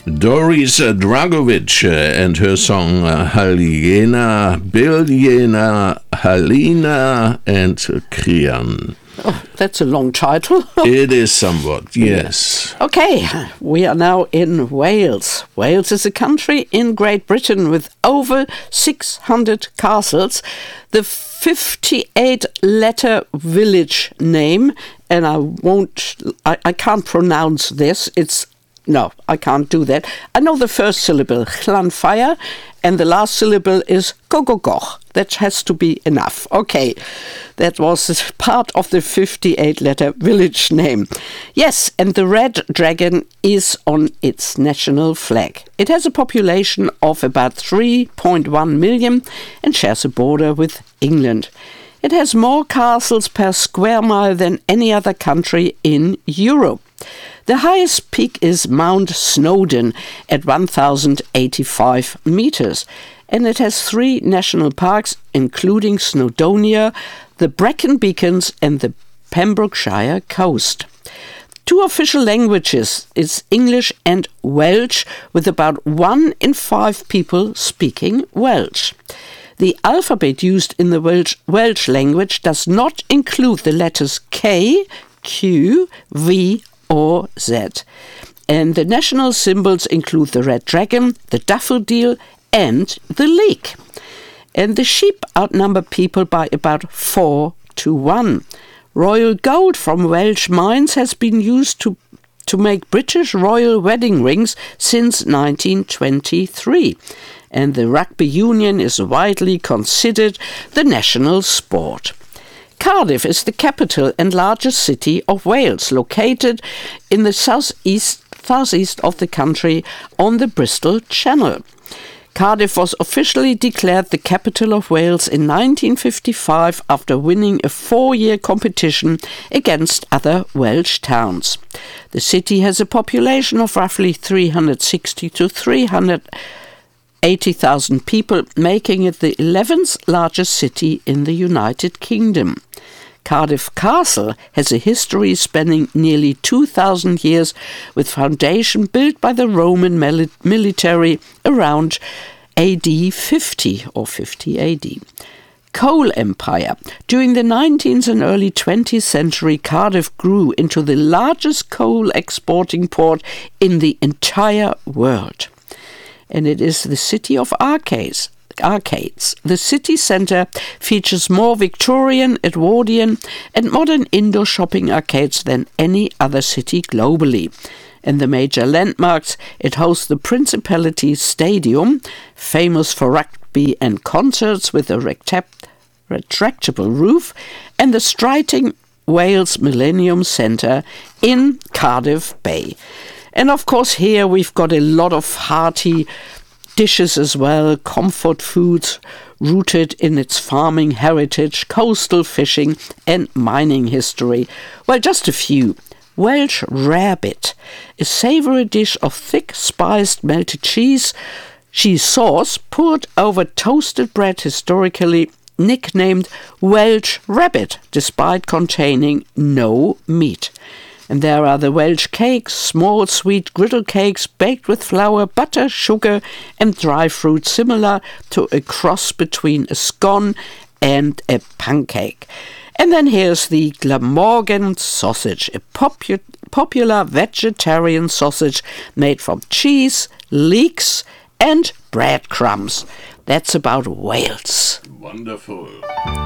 Doris Dragovic and her song Halina, Biljana, Halina and Krian. Oh, that's a long title. It is somewhat, yes. Okay, we are now in Wales. Wales is a country in Great Britain with over 600 castles. The 58-letter village name, and I can't pronounce this. No, I can't do that. I know the first syllable, Llanffair, and the last syllable is Gogogoch. That has to be enough. Okay, that was part of the 58-letter village name. Yes, and the red dragon is on its national flag. It has a population of about 3.1 million and shares a border with England. It has more castles per square mile than any other country in Europe. The highest peak is Mount Snowdon at 1,085 meters, and it has 3 national parks, including Snowdonia, the Brecon Beacons and the Pembrokeshire Coast. 2 official languages is English and Welsh, with about 1 in 5 people speaking Welsh. The alphabet used in the Welsh language does not include the letters K, Q, V, or Z. And the national symbols include the red dragon, the daffodil, and the leek. And the sheep outnumber people by about 4 to 1. Royal gold from Welsh mines has been used to make British royal wedding rings since 1923. And the rugby union is widely considered the national sport. Cardiff is the capital and largest city of Wales, located in the southeast of the country on the Bristol Channel. Cardiff was officially declared the capital of Wales in 1955 after winning a 4-year competition against other Welsh towns. The city has a population of roughly 360 to 380,000 people, making it the 11th largest city in the United Kingdom. Cardiff Castle has a history spanning nearly 2,000 years, with foundation built by the Roman military around AD 50 or 50 AD. Coal empire. During the 19th and early 20th century, Cardiff grew into the largest coal exporting port in the entire world. And it is the city of arcades. The city centre features more Victorian, Edwardian and modern indoor shopping arcades than any other city globally. And the major landmarks, it hosts the Principality Stadium, famous for rugby and concerts with a retractable roof, and the Striting Wales Millennium Centre in Cardiff Bay. And of course here we've got a lot of hearty dishes as well, comfort foods rooted in its farming heritage, coastal fishing and mining history. Well, just a few. Welsh rarebit, a savoury dish of thick spiced melted cheese sauce poured over toasted bread, historically nicknamed Welsh rabbit, despite containing no meat. And there are the Welsh cakes, small sweet griddle cakes baked with flour, butter, sugar and dry fruit, similar to a cross between a scone and a pancake. And then here's the Glamorgan sausage, a popular vegetarian sausage made from cheese, leeks and breadcrumbs. That's about Wales. Wonderful.